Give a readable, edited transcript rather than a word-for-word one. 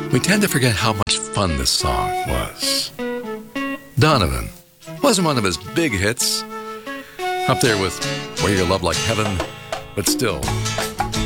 we tend to forget how much fun this song was. Donovan wasn't one of his big hits, up there with Where You Love Like Heaven, but still